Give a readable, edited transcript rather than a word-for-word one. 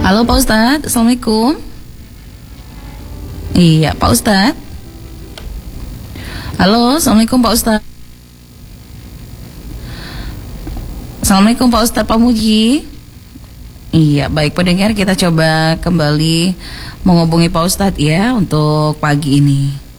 Halo Pak Ustadz, Assalamualaikum. Iya Pak Ustadz. Halo, Assalamualaikum Pak Ustadz. Assalamualaikum Pak Ustadz Pamuji. Iya, baik pendengar, kita coba kembali menghubungi Pak Ustadz ya untuk pagi ini.